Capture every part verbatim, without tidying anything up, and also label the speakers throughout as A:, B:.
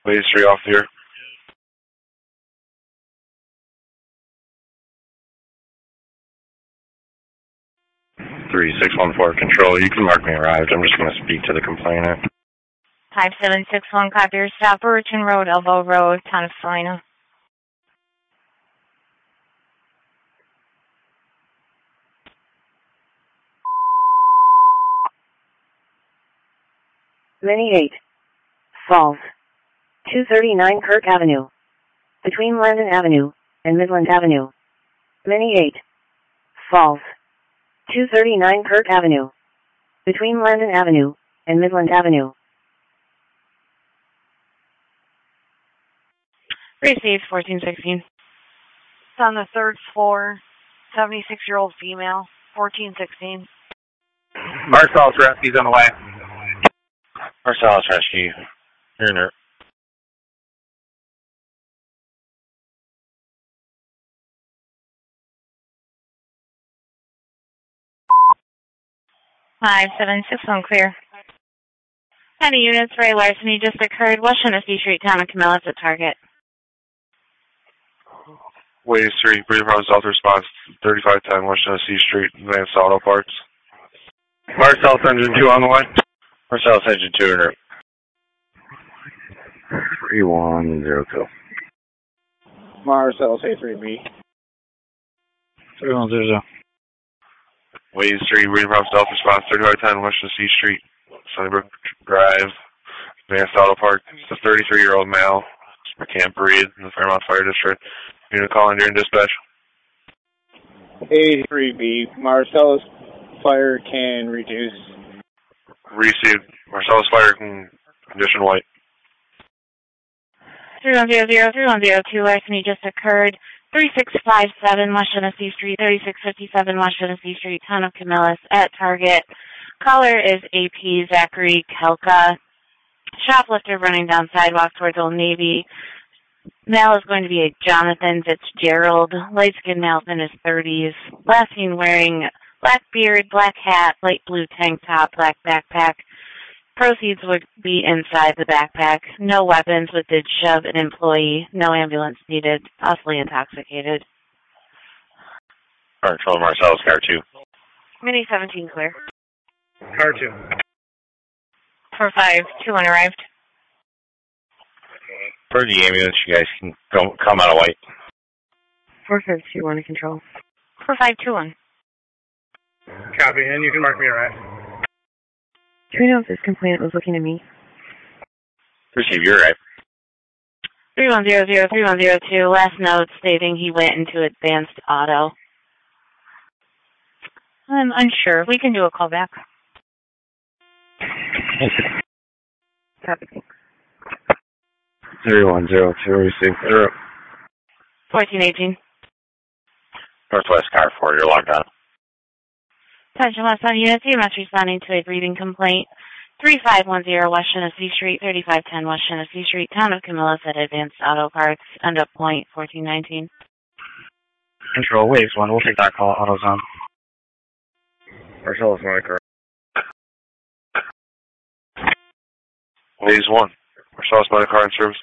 A: Waves three off here. three six one four, control. You can mark me arrived. I'm just going to speak to the complainant.
B: five seven six one, copy your stop, Burton Road, Elbow Road, Town of Salina.
C: Mini eight. Falls. two thirty-nine Kirk Avenue. Between Landon Avenue and Midland Avenue. Mini eight. Falls. two thirty-nine Kirk Avenue. Between Landon Avenue and Midland Avenue.
B: Received, fourteen sixteen.
D: It's on the third floor, seventy-six-year-old female, fourteen sixteen.
E: Marcellus Rescue's on the way.
A: Marcellus Rescue. Here and there.
B: five seven six one, clear. Any units, Ray larceny just occurred. West Genesee Street, Town of Camillus at Target.
A: Waves three, Breathe Road, South response, thirty-five ten West Genesee Street, Advanced Auto Parts.
E: Marcellus Engine two on the way.
A: Marcellus Engine two in there. three one zero two.
E: Marcellus A three B.
F: three one zero zero.
A: Waves three, Breathe Road, South response, thirty-five ten West Genesee Street, Sunnybrook Drive, Advanced Auto Parts. It's a thirty-three-year-old male. Can't breathe in the Fairmont Fire District. Unit calling during dispatch.
E: A three B. Marcellus Fire can reduce.
A: Received. Marcellus Fire can condition white.
B: three one zero zero, three one zero two, larceny just occurred. thirty-six fifty-seven West Genesee Street, thirty-six fifty-seven West Genesee Street, Town of Camillus at Target. Caller is A P Zachary Kelka. Shoplifter running down sidewalk towards Old Navy. Male is going to be a Jonathan Fitzgerald. Light-skinned male in his thirties. Last seen wearing black beard, black hat, light blue tank top, black backpack. Proceeds would be inside the backpack. No weapons, but did shove an employee. No ambulance needed. Possibly intoxicated.
A: Control Marcellus, car two.
B: Mini seventeen clear.
E: Car two.
B: four five two one arrived.
A: For the ambulance, you guys can go, come out of white.
B: four five two one to control. four five two one.
E: Copy, and you can mark me alright.
C: Do we know if this complainant was looking at me?
A: Receive, you're right.
B: three one zero zero, three one zero two. Last note stating he went into Advanced Auto. I'm unsure. We can do a call back. Copy.
A: three one zero two, receive. Zero.
B: fourteen eighteen.
A: Northwest car four, you're logged on.
B: Attention West on unit, C M S responding to a breathing complaint. three five one zero West Genesee Street, thirty-five ten West Genesee Street, Town of Camillus at Advanced Auto Parts. End up point fourteen nineteen.
F: Control, waves one. We'll take that call. AutoZone.
A: Marcellus Moniker. Waves one. Marcellus Moniker in service.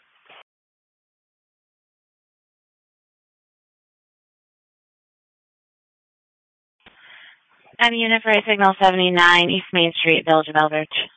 B: And unit for a signal seventy-nine East Main Street, Village of Eldridge.